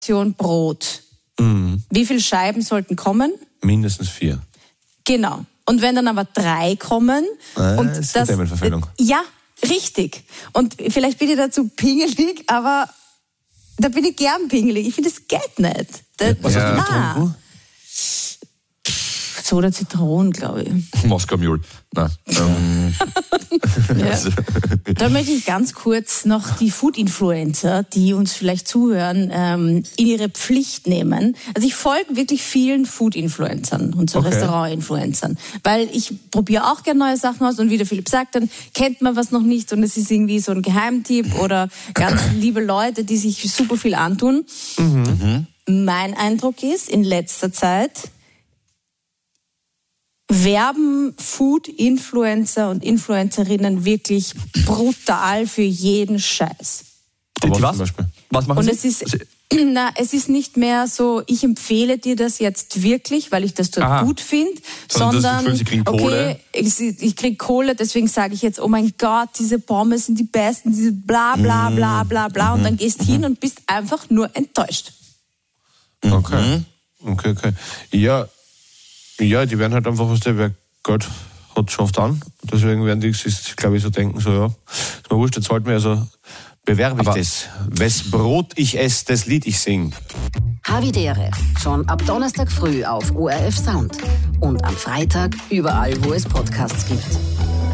Portion Brot. Wie viele Scheiben sollten kommen? Mindestens 4. Genau. Und wenn dann aber 3 kommen... und ist eine Themenverfehlung. Ja, richtig. Und vielleicht bin ich dazu pingelig, aber da bin ich gern pingelig. Ich finde, das geht nicht. Was hast du getrunken? Soda Zitronen, glaube ich. Moskau Mule. Nein. Ja. Da möchte ich ganz kurz noch die Food-Influencer, die uns vielleicht zuhören, in ihre Pflicht nehmen. Also ich folge wirklich vielen Food-Influencern und so Restaurant-Influencern, weil ich probiere auch gerne neue Sachen aus und wie der Philipp sagt, dann kennt man was noch nicht und es ist irgendwie so ein Geheimtipp oder ganz liebe Leute, die sich super viel antun. Mein Eindruck ist, in letzter Zeit werben Food-Influencer und Influencerinnen wirklich brutal für jeden Scheiß. Was? Was machen und Sie? Es ist nicht mehr so, ich empfehle dir das jetzt wirklich, weil ich das dort gut finde, sondern Sie kriegen Kohle. Okay, ich krieg Kohle, deswegen sage ich jetzt, oh mein Gott, diese Pommes sind die besten, diese bla bla bla bla bla und dann gehst hin und bist einfach nur enttäuscht. Okay. Ja, die werden halt einfach, wer Geld hat, schafft an. Deswegen werden die, glaube ich, so denken, so ja, ist mir wurscht, jetzt halt mir, also bewerbe ich das. Wes Brot ich esse, das Lied ich sing. Havidere, schon ab Donnerstag früh auf ORF Sound. Und am Freitag überall, wo es Podcasts gibt.